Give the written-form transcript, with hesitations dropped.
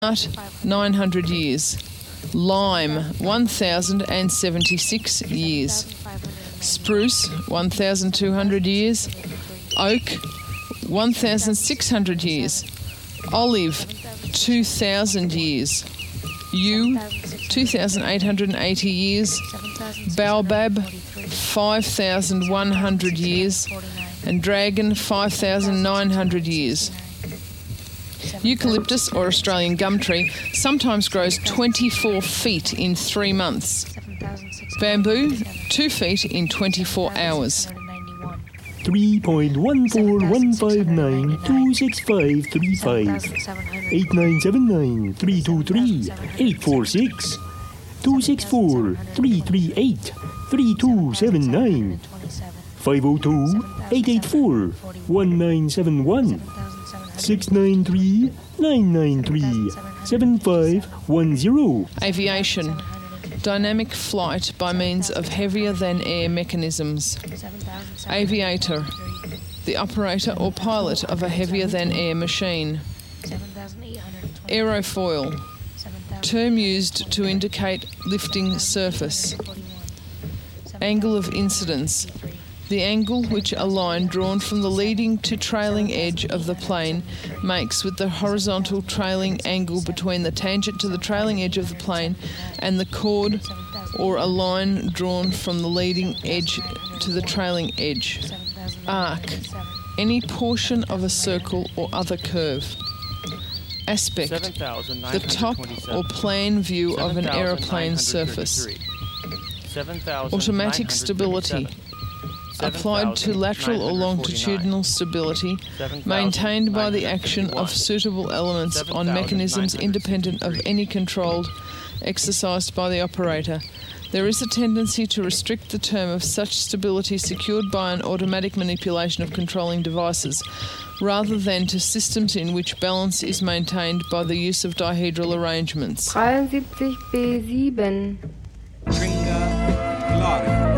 Walnut, 900 years. Lime, 1,076 years. Spruce, 1,200 years. Oak, 1,600 years. Olive, 2,000 years. Yew, 2,880 years. Baobab, 5,100 years. And dragon, 5,900 years. Eucalyptus, or Australian gum tree, sometimes grows 24 feet in 3 months. Bamboo, 2 feet in 24 hours. 3.14159-26535 8979-323-846 264-338-3279 502-884-1971 693-993-7510. Aviation, dynamic flight by means of heavier-than-air mechanisms. Aviator, the operator or pilot of a heavier-than-air machine. Aerofoil, term used to indicate lifting surface. Angle of incidence, the angle which a line drawn from the leading to trailing edge of the plane makes with the horizontal trailing angle between the tangent to the trailing edge of the plane and the chord, or a line drawn from the leading edge to the trailing edge. Arc, any portion of a circle or other curve. Aspect, the top or plan view of an aeroplane surface. Automatic stability, applied to lateral or longitudinal stability, maintained by the action of suitable elements on mechanisms independent of any control exercised by the operator. There is a tendency to restrict the term of such stability secured by an automatic manipulation of controlling devices, rather than to systems in which balance is maintained by the use of dihedral arrangements. 73B7. Tringa Glare.